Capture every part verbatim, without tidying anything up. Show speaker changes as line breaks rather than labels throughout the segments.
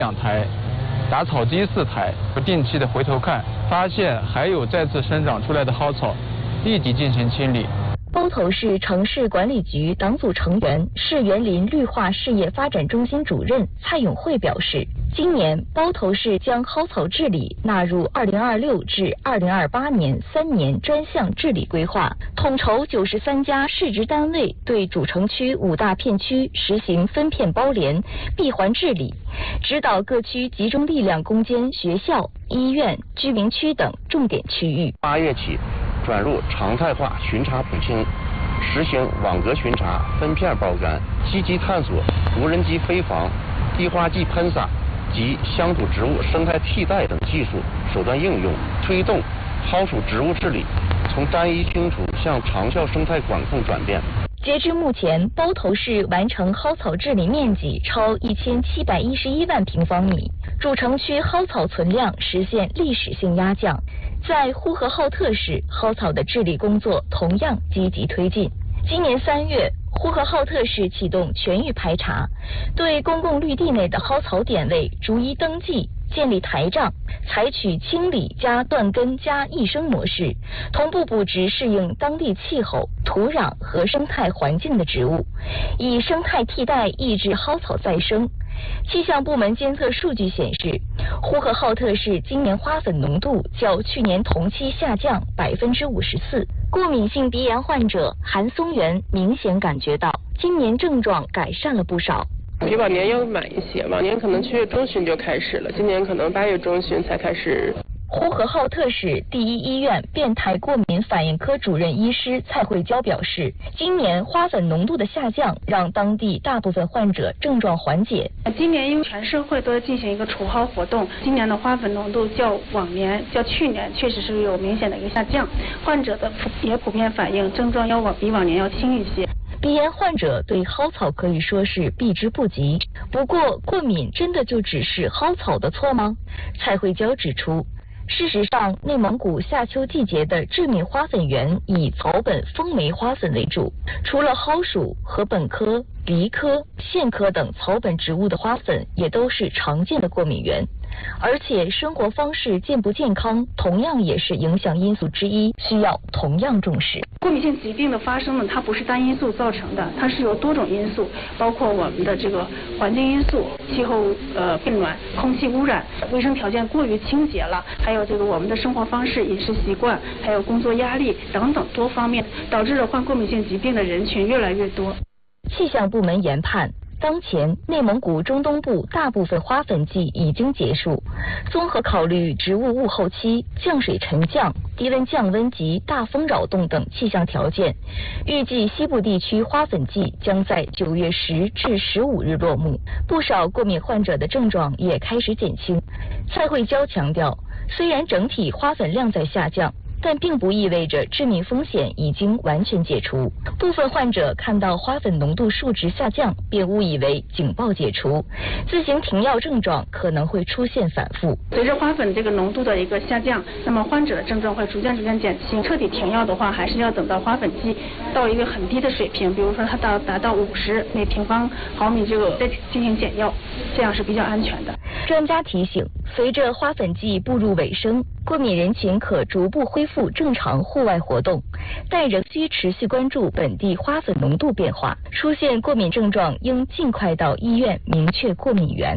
两台，打草机四台，不定期的回头看，发现还有再次生长出来的蒿草，立即进行清理。
包头市城市管理局党组成员、市园林绿化事业发展中心主任蔡永慧表示，今年包头市将蒿草治理纳入二零二六至二零二八年三年专项治理规划，统筹九十三家市直单位对主城区五大片区实行分片包联、闭环治理，指导各区集中力量攻坚学校、医院、居民区等重点区域。
八月起转入常态化巡查普清，实行网格巡查、分片包干，积极探索无人机飞防、滴花剂喷洒及乡土植物生态替代等技术手段应用，推动蒿属植物治理从单一清除向长效生态管控转变。
截至目前，包头市完成蒿草治理面积超一千七百一十一万平方米，主城区蒿草存量实现历史性压降。在呼和浩特市，蒿草的治理工作同样积极推进。今年三月，呼和浩特市启动全域排查，对公共绿地内的蒿草点位逐一登记，建立台账，采取清理加断根加益生模式，同步布植适应当地气候、土壤和生态环境的植物，以生态替代抑制蒿草再生。气象部门监测数据显示，呼和浩特市今年花粉浓度较去年同期下降百分之五十四。过敏性鼻炎患者韩松元明显感觉到，今年症状改善了不少。
比往年要晚一些，往年可能七月中旬就开始了，今年可能八月中旬才开始。
呼和浩特市第一医院变态过敏反应科主任医师蔡慧娇表示，今年花粉浓度的下降让当地大部分患者症状缓解。
今年因为全社会都在进行一个除蒿活动，今年的花粉浓度较往年、较去年确实是有明显的一个下降，患者的也普遍反映症状要往比往年要轻一些。
鼻炎患者对蒿草可以说是避之不及，不过过敏真的就只是蒿草的错吗？蔡慧娇指出，事实上，内蒙古夏秋季节的致命花粉源以草本风霉花粉为主，除了蒿属和本科、梨科、苋科等草本植物的花粉也都是常见的过敏源。而且生活方式健不健康同样也是影响因素之一，需要同样重视。
过敏性疾病的发生呢，它不是单因素造成的，它是由多种因素，包括我们的这个环境因素、气候呃变暖、空气污染、卫生条件过于清洁了，还有这个我们的生活方式、饮食习惯，还有工作压力等等多方面，导致了患过敏性疾病的人群越来越多。
气象部门研判，当前内蒙古中东部大部分花粉季已经结束，综合考虑植物物候期、降水沉降、低温降温及大风扰动等气象条件，预计西部地区花粉季将在九月十至十五日落幕。不少过敏患者的症状也开始减轻。蔡慧娇强调，虽然整体花粉量在下降，但并不意味着致命风险已经完全解除。部分患者看到花粉浓度数值下降，便误以为警报解除，自行停药症状可能会出现反复。
随着花粉这个浓度的一个下降，那么患者的症状会逐渐逐渐减轻。彻底停药的话，还是要等到花粉季到一个很低的水平，比如说它到达到五十每平方毫米这个再进行减药，这样是比较安全的。
专家提醒，随着花粉季步入尾声，过敏人群可逐步恢复正常户外活动，但仍需持续关注本地花粉浓度变化。出现过敏症状，应尽快到医院明确过敏源。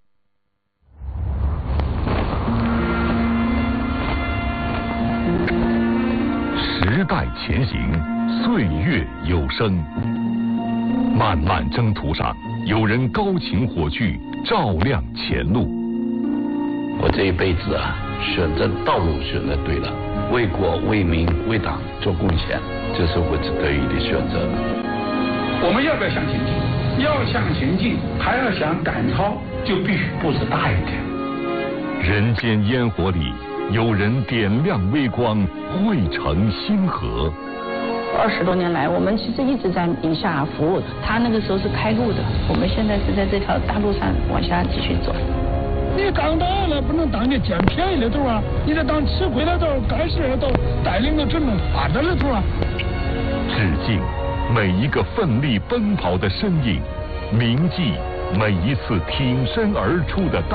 时代前行，岁月有声。漫漫征途上，有人高擎火炬，照亮前路。
我这一辈子啊，选择道路选择对了，为国为民为党做贡献，这是我得以的选择。
我们要不要向前进？要向前进，还要想赶超，就必须步子大一点。
人间烟火里，有人点亮微光，汇成星河。
二十多年来，我们其实一直在宁夏服务。他那个时候是开路的，我们现在是在这条大路上往下继续走。
你当党了，不能当你捡便宜的头啊！你得当吃亏的头，干事的头，带领着整个发展的头啊！
致敬每一个奋力奔跑的身影，铭记每一次挺身而出的